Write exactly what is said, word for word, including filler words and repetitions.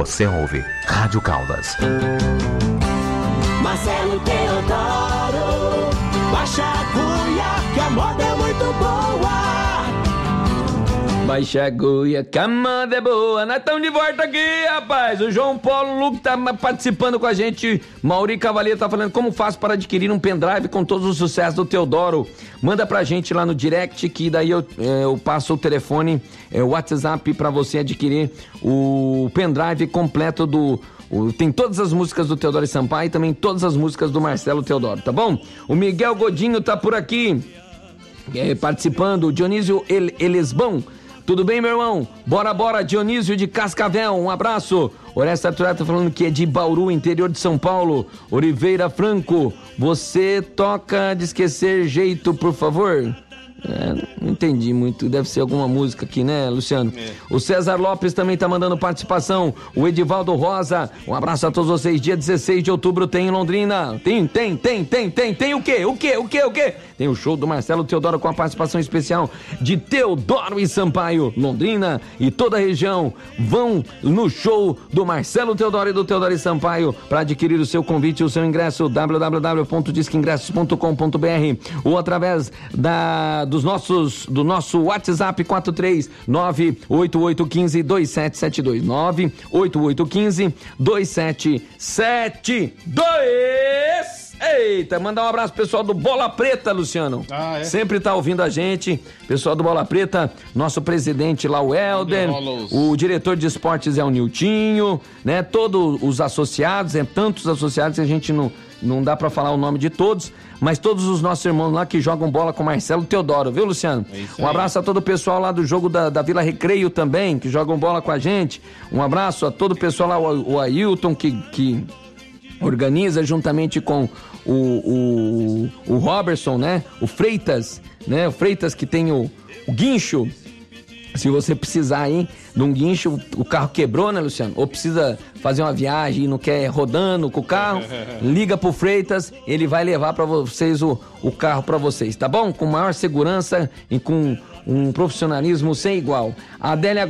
Você ouve Rádio Caldas. Marcelo Teodoro, baixa a agulha que a moda é muito boa. Baixa a agulha que a moda é boa. Nós estamos de volta aqui, rapaz. O João Paulo Luque tá participando com a gente. Mauri Cavaleiro tá falando como faço para adquirir um pendrive com todos os sucessos do Teodoro. Manda pra gente lá no direct que daí eu, eu passo o telefone, é, o WhatsApp pra você adquirir o pendrive completo do... O, tem todas as músicas do Teodoro Sampaio e também todas as músicas do Marcelo Teodoro, tá bom? O Miguel Godinho tá por aqui, é, participando. O Dionísio El, Elesbão. Tudo bem, meu irmão? Bora, bora, Dionísio de Cascavel, um abraço. Oresta Turata tá falando que é de Bauru, interior de São Paulo. Oliveira Franco, você toca de esquecer jeito, por favor? É, não entendi muito, deve ser alguma música aqui, né, Luciano? É. O César Lopes também tá mandando participação. O Edivaldo Rosa, um abraço a todos vocês. Dia dezesseis de outubro tem em Londrina. Tem, tem, tem, tem, tem, tem o quê? O quê? O quê? O quê? Tem o show do Marcelo Teodoro com a participação especial de Teodoro e Sampaio. Londrina e toda a região vão no show do Marcelo Teodoro e do Teodoro e Sampaio. Para adquirir o seu convite e o seu ingresso, w w w ponto disque ingressos ponto com ponto b r ou através da dos nossos, do nosso WhatsApp quatro três nove oito oito um cinco dois sete sete dois, nove oito oito um cinco dois sete sete dois. Eita, mandar um abraço pro pessoal do Bola Preta, Luciano. Ah, é? Sempre tá ouvindo a gente. Pessoal do Bola Preta, nosso presidente lá, o Helder, o diretor de esportes é o Niltinho, né? Todos os associados, é tantos associados que a gente não, não dá pra falar o nome de todos, mas todos os nossos irmãos lá que jogam bola com Marcelo Teodoro, viu, Luciano? É um abraço a todo o pessoal lá do jogo da, da Vila Recreio também, que jogam bola com a gente. Um abraço a todo o pessoal lá, o, o Ailton, que... que organiza juntamente com o, o, o Robertson, né? O Freitas, né? O Freitas que tem o, o guincho. Se você precisar aí de um guincho, o carro quebrou, né, Luciano? Ou precisa fazer uma viagem e não quer rodando com o carro, liga pro Freitas, ele vai levar para vocês o, o carro para vocês, tá bom? Com maior segurança e com um profissionalismo sem igual. A Adélia